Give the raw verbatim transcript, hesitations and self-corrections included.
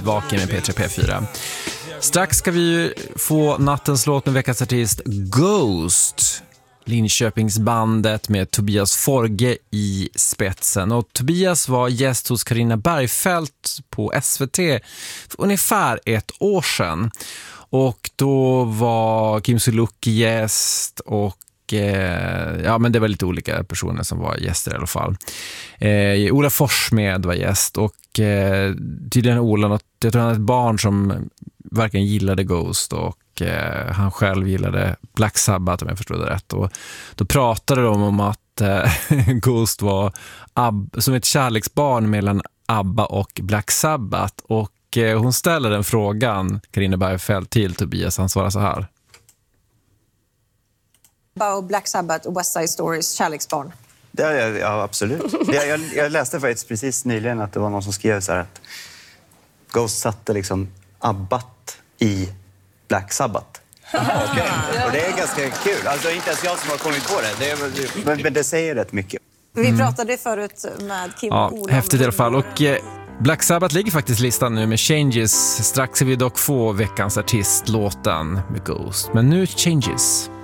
Vaken med P tre P fyra. Strax ska vi få nattens låt med veckans artist Ghost, Linköpingsbandet med Tobias Forge i spetsen. Och Tobias var gäst hos Carina Bergfeldt på S V T för ungefär ett år sedan. Och då var Kim Sulocki gäst och eh, ja, men det var lite olika personer som var gäster i alla fall. Eh, Ola Forssmed var gäst och eh, tydligen Ola, något, jag tror han hade ett barn som verkligen gillade Ghost och eh, han själv gillade Black Sabbath om jag förstod det rätt. Och då pratade de om att eh, Ghost var Ab- som ett kärleksbarn mellan ABBA och Black Sabbath och hon ställer den frågan, Carina Bergfeldt, till Tobias. Han svarar så här. Black Sabbath och West Side Stories kärleksbarn. Ja, ja, ja absolut. Jag, jag, jag läste faktiskt precis nyligen att det var någon som skrev så här att Ghost satte liksom Abbat i Black Sabbath. Okay. Och det är ganska kul. Alltså inte ens jag som har kommit på det. det är, men, men det säger rätt mycket. Vi pratade förut med Kim ja, och Ola. Häftigt i alla fall. Och eh, Black Sabbath ligger faktiskt listan nu med Changes. Strax ska vi dock få veckans artist låten med Ghost. Men nu Changes.